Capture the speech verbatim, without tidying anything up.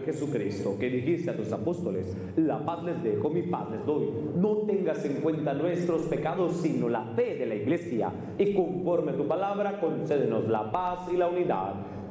Señor Jesucristo, que dijiste a tus apóstoles: la paz les dejo, mi paz les doy. No tengas en cuenta nuestros pecados, sino la fe de la Iglesia, y conforme a tu palabra, concédenos la paz y la unidad.